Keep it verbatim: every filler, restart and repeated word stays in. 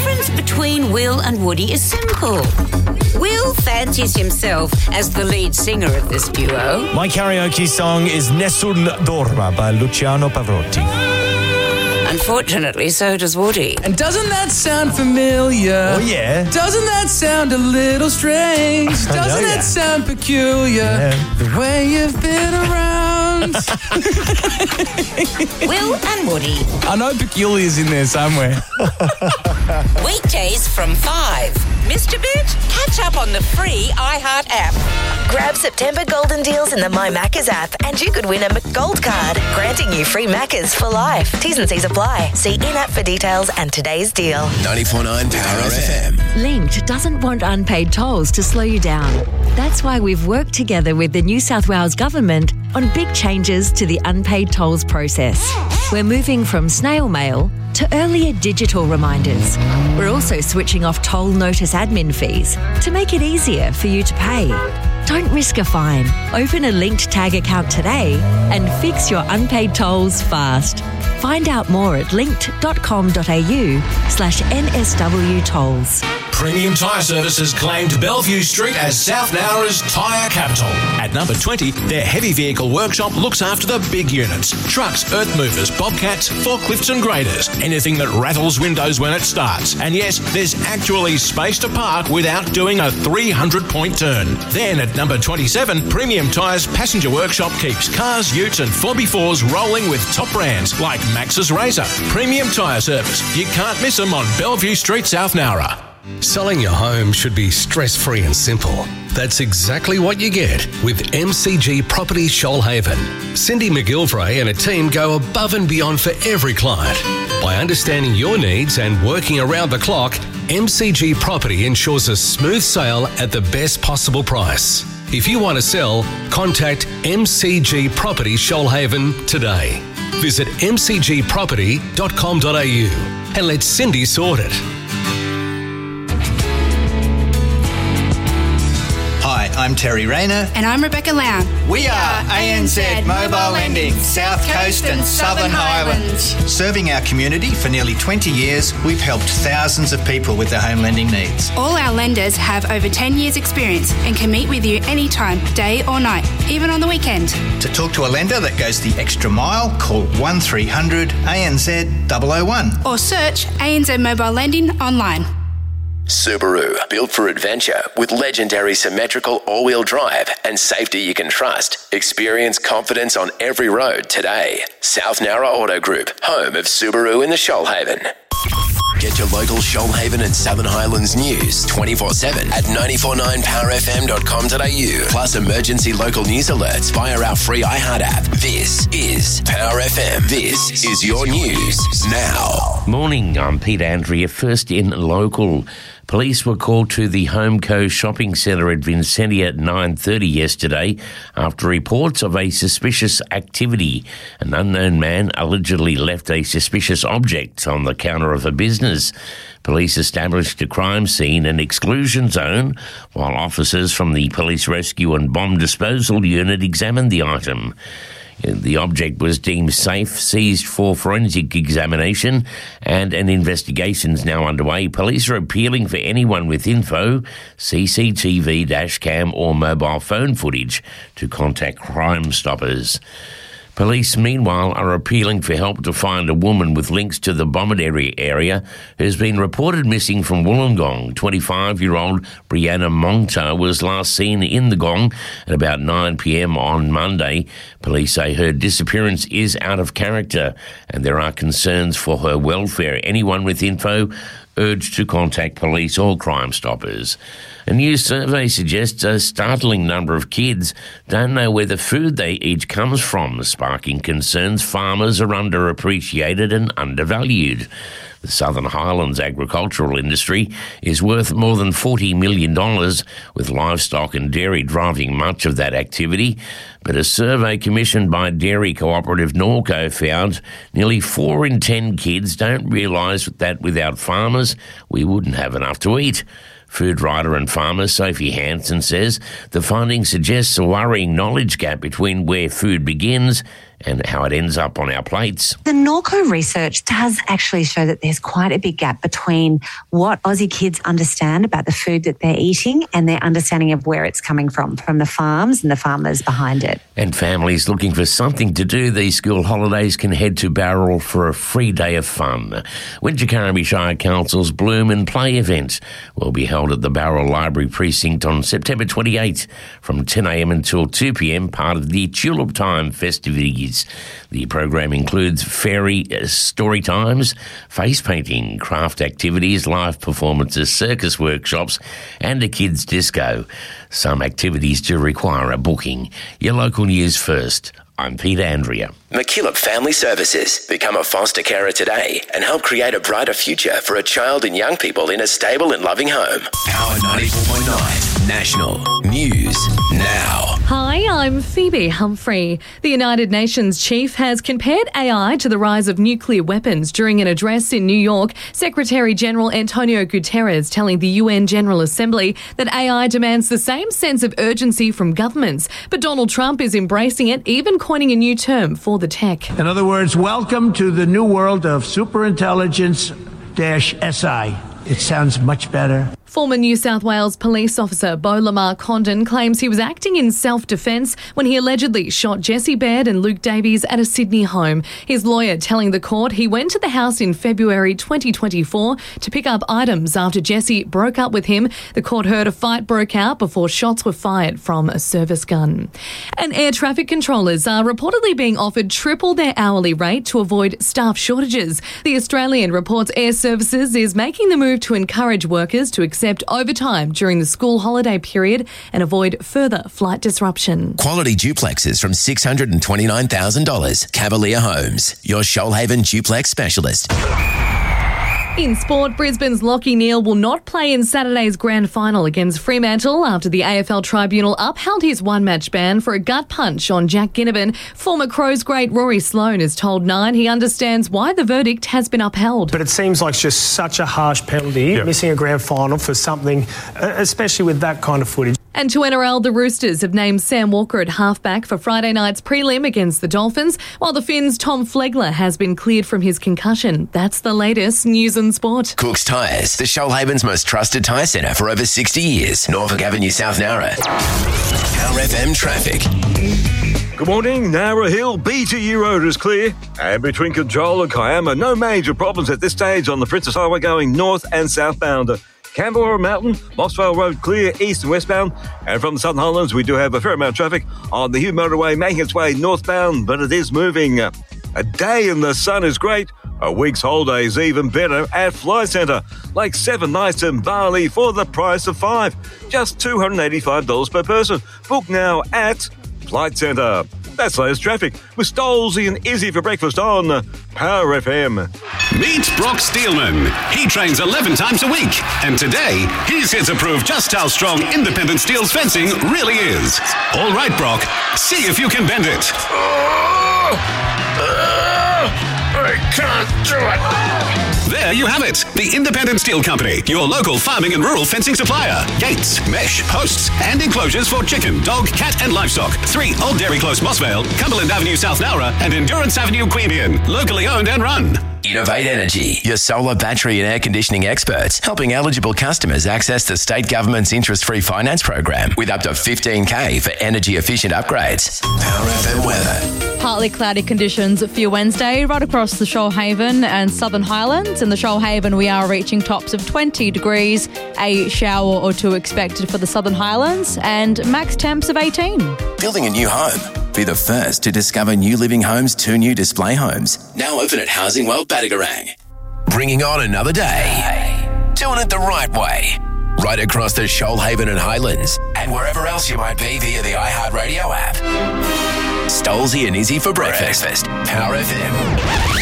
difference between Will and Woody is simple. Will fancies himself as the lead singer of this duo. My karaoke song is Nessun Dorma by Luciano Pavarotti. Unfortunately, so does Woody. And doesn't that sound familiar? Oh, yeah. Doesn't that sound a little strange? Doesn't know, that yeah. sound peculiar? Yeah. The way you've been around. Will and Woody. I know peculiar's in there somewhere. Weekdays from five. Missed a bit? Catch up on the free iHeart app. Grab September golden deals in the My Maccas app and you could win a McGold card, granting you free Maccas for life. T's and C's apply. See in-app for details and today's deal. ninety-four point nine Power F M. Linked doesn't want unpaid tolls to slow you down. That's why we've worked together with the New South Wales Government on big changes to the unpaid tolls process. We're moving from snail mail to earlier digital reminders. We're also switching off toll notice admin fees to make it easier for you to pay. Don't risk a fine. Open a Linked Tag account today and fix your unpaid tolls fast. Find out more at linked.com.au slash NSW tolls. Premium Tyre Services claimed Bellevue Street as South Nowra's tyre capital. At number twenty, their heavy vehicle workshop looks after the big units. Trucks, earth movers, bobcats, forklifts and graders. Anything that rattles windows when it starts. And yes, there's actually space to park without doing a three hundred point turn. Then at number twenty-seven, Premium Tyres Passenger Workshop keeps cars, utes and four by fours rolling with top brands like Max's Razor. Premium Tyre Service. You can't miss them on Bellevue Street, South Nowra. Selling your home should be stress-free and simple. That's exactly what you get with M C G Property Shoalhaven. Cindy McGilvray and a team go above and beyond for every client. By understanding your needs and working around the clock, M C G Property ensures a smooth sale at the best possible price. If you want to sell, contact M C G Property Shoalhaven today. Visit m c g property dot com dot a u and let Cindy sort it. Hi, I'm Terry Rayner. And I'm Rebecca Lown. We are A N Z Mobile Lending, South Coast and Southern Highlands. Serving our community for nearly twenty years, we've helped thousands of people with their home lending needs. All our lenders have over ten years experience and can meet with you anytime, day or night, even on the weekend. To talk to a lender that goes the extra mile, call one three hundred A N Z double oh one. Or search A N Z Mobile Lending online. Subaru, built for adventure with legendary symmetrical all-wheel drive and safety you can trust. Experience confidence on every road today. South Nowra Auto Group, home of Subaru in the Shoalhaven. Get your local Shoalhaven and Southern Highlands news twenty-four seven at nine four nine power f m dot com dot a u. Plus emergency local news alerts via our free iHeart app. This is Power F M. This is your news now. Morning, I'm Peter Andrea. First in local. Police were called to the Homeco shopping centre at Vincentia at nine thirty yesterday after reports of a suspicious activity. An unknown man allegedly left a suspicious object on the counter of a business. Police established a crime scene and exclusion zone, while officers from the Police Rescue and Bomb Disposal Unit examined the item. The object was deemed safe, seized for forensic examination, and an investigation is now underway. Police are appealing for anyone with info, C C T V, dash cam or mobile phone footage to contact Crime Stoppers. Police, meanwhile, are appealing for help to find a woman with links to the Bomaderry area who's been reported missing from Wollongong. twenty-five-year-old Brianna Monta was last seen in the Gong at about nine p.m. on Monday. Police say her disappearance is out of character and there are concerns for her welfare. Anyone with info urged to contact police or Crime Stoppers. A new survey suggests a startling number of kids don't know where the food they eat comes from, sparking concerns farmers are underappreciated and undervalued. The Southern Highlands agricultural industry is worth more than forty million dollars, with livestock and dairy driving much of that activity. But a survey commissioned by dairy cooperative Norco found nearly four in ten kids don't realise that without farmers, we wouldn't have enough to eat. Food writer and farmer Sophie Hansen says the finding suggests a worrying knowledge gap between where food begins and how it ends up on our plates. The Norco research does actually show that there's quite a big gap between what Aussie kids understand about the food that they're eating and their understanding of where it's coming from, from the farms and the farmers behind it. And families looking for something to do these school holidays can head to Bowral for a free day of fun. Wingecarribee Shire Council's Bloom and Play event will be held at the Bowral Library Precinct on September twenty-eighth from ten a m until two p m, part of the Tulip Time festivities. The program includes fairy story times, face painting, craft activities, live performances, circus workshops and a kids' disco. Some activities do require a booking. Your local news first. I'm Peter Andrea. McKillop Family Services. Become a foster carer today and help create a brighter future for a child and young people in a stable and loving home. Power ninety-four point nine National News Now. Hi, I'm Phoebe Humphrey. The United Nations chief has compared A I to the rise of nuclear weapons during an address in New York. Secretary General Antonio Guterres telling the U N General Assembly that A I demands the same sense of urgency from governments. But Donald Trump is embracing it, even coining a new term for the tech. In other words, welcome to the new world of superintelligence-S I. It sounds much better. Former New South Wales police officer Beau Lamar Condon claims he was acting in self-defence when he allegedly shot Jesse Baird and Luke Davies at a Sydney home. His lawyer telling the court he went to the house in February twenty twenty-four to pick up items after Jesse broke up with him. The court heard a fight broke out before shots were fired from a service gun. And air traffic controllers are reportedly being offered triple their hourly rate to avoid staff shortages. The Australian reports Air Services is making the move to encourage workers to accept overtime during the school holiday period and avoid further flight disruption. Quality duplexes from six hundred twenty-nine thousand dollars. Cavalier Homes, your Shoalhaven duplex specialist. In sport, Brisbane's Lachie Neale will not play in Saturday's grand final against Fremantle after the A F L Tribunal upheld his one-match ban for a gut punch on Jack Ginnivan. Former Crows great Rory Sloane has told Nine he understands why the verdict has been upheld. But it seems like just such a harsh penalty, yep. missing a grand final for something, especially with that kind of footage. And to N R L, the Roosters have named Sam Walker at halfback for Friday night's prelim against the Dolphins, while the Finns' Tom Flegler has been cleared from his concussion. That's the latest news and sport. Cook's Tyres, the Shoalhaven's most trusted tyre centre for over sixty years. Norfolk Avenue, South Nowra. Power F M traffic. Good morning. Nowra Hill, B T U Road is clear. And between Conjola and Kiama, no major problems at this stage on the Princess Highway going north and southbound. Canberra Mountain, Mossvale Road clear east and westbound. And from the Southern Highlands, we do have a fair amount of traffic on the Hugh Motorway making its way northbound, but it is moving. A day in the sun is great. A week's holiday is even better at Flight Centre. Like seven nights in Bali for the price of five. Just two hundred eighty-five dollars per person. Book now at Flight Centre. That's latest traffic with Stolzy and Izzy for breakfast on Power F M. Meet Brock Steelman. He trains eleven times a week. And today, he's here to prove just how strong independent steel's fencing really is. All right, Brock. See if you can bend it. Oh, uh, I can't do it. There you have it. The Independent Steel Company, your local farming and rural fencing supplier. Gates, mesh, posts, and enclosures for chicken, dog, cat, and livestock. Three Old Dairy Close, Mossvale, Cumberland Avenue, South Nowra, and Endurance Avenue, Queanbeyan. Locally owned and run. Innovate Energy, your solar, battery and air conditioning experts, helping eligible customers access the state government's interest-free finance program with up to fifteen K for energy-efficient upgrades. Power F M weather. Partly cloudy conditions for your Wednesday right across the Shoalhaven and Southern Highlands. In the Shoalhaven, we are reaching tops of twenty degrees, a shower or two expected for the Southern Highlands, and max temps of eighteen. Building a new home. Be the first to discover New Living Homes' two new display homes. Now open at Housing World Badagarang. Bringing on another day. Doing it the right way. Right across the Shoalhaven and Highlands. And wherever else you might be via the iHeartRadio app. Stolzy and Izzy for breakfast. Power F M.